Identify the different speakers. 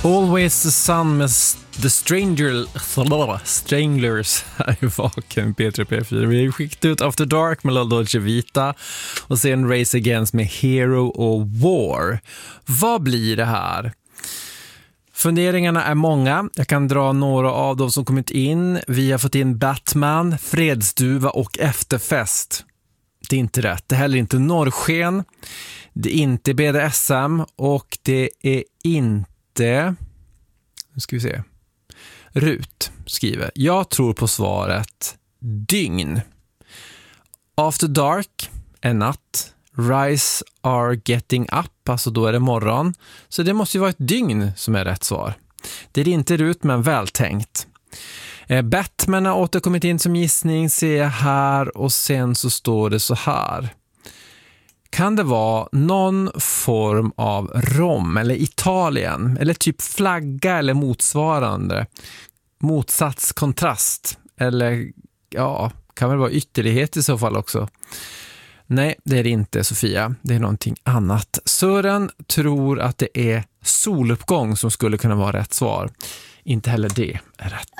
Speaker 1: Always the Sun med The Stranglers här i Vaken P3P4. Vi har skickat ut After Dark med La Dolce Vita och sen Race Against med Hero och War. Vad blir det här? Funderingarna är många. Jag kan dra några av dem som kommit in. Vi har fått in Batman, Fredsduva och Efterfest. Det är inte rätt. Det är heller inte Norrsken. Det är inte BDSM och det är inte... Nu ska vi se. Rut skriver: jag tror på svaret dygn. After dark är natt. Rise are getting up, alltså då är det morgon. Så det måste ju vara ett dygn som är rätt svar. Det är inte Rut, men vältänkt. Batman har återkommit in som gissning, ser jag här, och sen så står det så här. Kan det vara någon form av Rom eller Italien eller typ flagga eller motsvarande? Motsats, kontrast eller ja, kan väl vara ytterlighet i så fall också. Nej, det är det inte, Sofia. Det är någonting annat. Sören tror att det är soluppgång som skulle kunna vara rätt svar. Inte heller det är rätt.